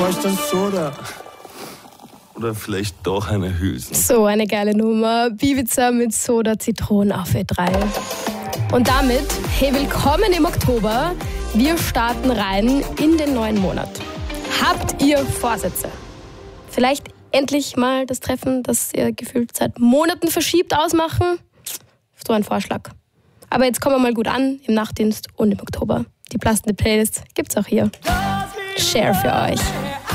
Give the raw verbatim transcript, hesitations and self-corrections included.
bräuchte ein Soda. Oder vielleicht doch eine Hülsen. So eine geile Nummer. Bibiza mit Soda Zitronen auf Ö drei. Und damit, hey, willkommen im Oktober. Wir starten rein in den neuen Monat. Habt ihr Vorsätze? Vielleicht endlich mal das Treffen, das ihr gefühlt seit Monaten verschiebt, ausmachen? So ein Vorschlag. Aber jetzt kommen wir mal gut an im Nachtdienst und im Oktober. Die passende Playlist gibt's auch hier. Share für euch.